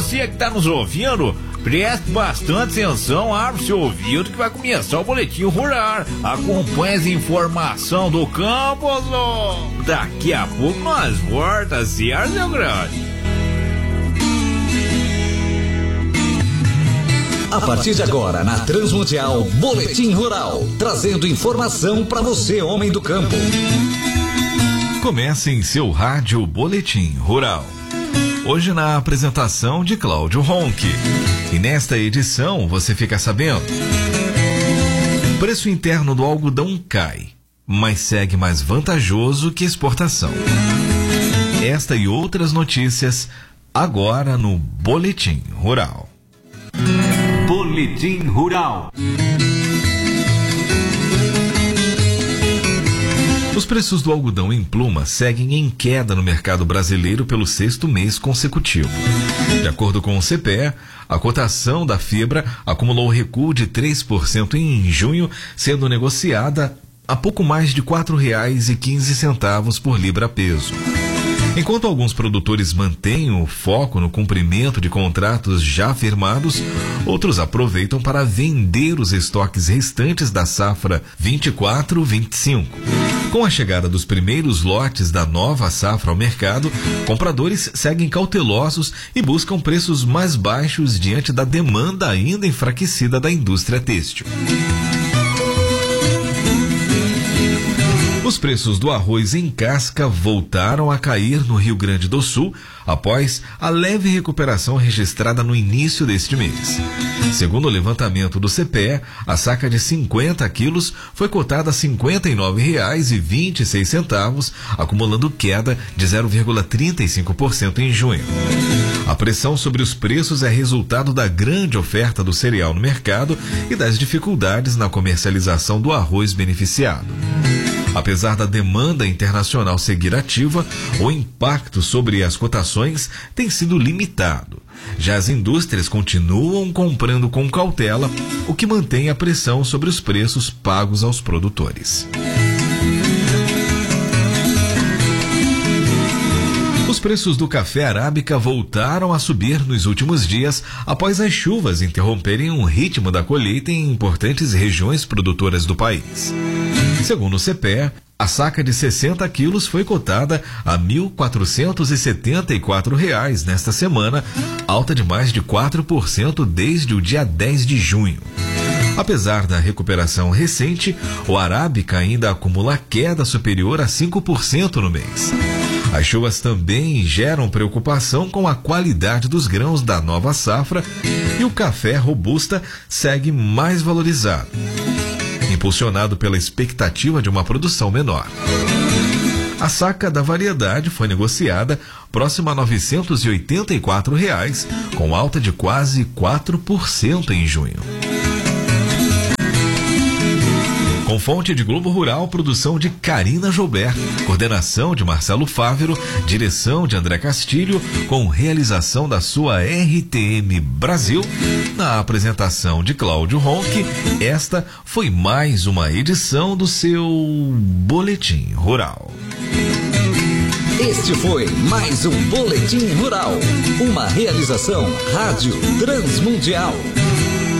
você que tá nos ouvindo, preste bastante atenção, abre o seu ouvido que vai começar o Boletim Rural. Acompanhe as informações do campo, daqui a pouco nós voltamos, certo, meu grande? A partir de agora, na Transmundial, Boletim Rural, trazendo informação para você, homem do campo. Comece em seu rádio Boletim Rural. Hoje na apresentação de Cláudio Ronque. E nesta edição você fica sabendo: o preço interno do algodão cai, mas segue mais vantajoso que exportação. Esta e outras notícias agora no Boletim Rural. Boletim Rural. Os preços do algodão em pluma seguem em queda no mercado brasileiro pelo 6º mês consecutivo. De acordo com o CPE, a cotação da fibra acumulou recuo de 3% em junho, sendo negociada a pouco mais de R$ 4,15 por libra-peso. Enquanto alguns produtores mantêm o foco no cumprimento de contratos já firmados, outros aproveitam para vender os estoques restantes da safra 24-25. Com a chegada dos primeiros lotes da nova safra ao mercado, compradores seguem cautelosos e buscam preços mais baixos diante da demanda ainda enfraquecida da indústria têxtil. Os preços do arroz em casca voltaram a cair no Rio Grande do Sul após a leve recuperação registrada no início deste mês. Segundo o levantamento do CPE, a saca de 50 quilos foi cotada a R$ 59,26, acumulando queda de 0,35% em junho. A pressão sobre os preços é resultado da grande oferta do cereal no mercado e das dificuldades na comercialização do arroz beneficiado. Apesar da demanda internacional seguir ativa, o impacto sobre as cotações tem sido limitado. Já as indústrias continuam comprando com cautela, o que mantém a pressão sobre os preços pagos aos produtores. Os preços do café arábica voltaram a subir nos últimos dias após as chuvas interromperem o ritmo da colheita em importantes regiões produtoras do país. Segundo o CPE, a saca de 60 quilos foi cotada a R$ 1.474 nesta semana, alta de mais de 4% desde o dia 10 de junho. Apesar da recuperação recente, o arábica ainda acumula queda superior a 5% no mês. As chuvas também geram preocupação com a qualidade dos grãos da nova safra e o café robusta segue mais valorizado, impulsionado pela expectativa de uma produção menor. A saca da variedade foi negociada próxima a R$ 984, com alta de quase 4% em junho. Com fonte de Globo Rural, produção de Karina Joubert, coordenação de Marcelo Fávero, direção de André Castilho, com realização da sua RTM Brasil, na apresentação de Cláudio Ronque, esta foi mais uma edição do seu Boletim Rural. Este foi mais um Boletim Rural, uma realização Rádio Transmundial.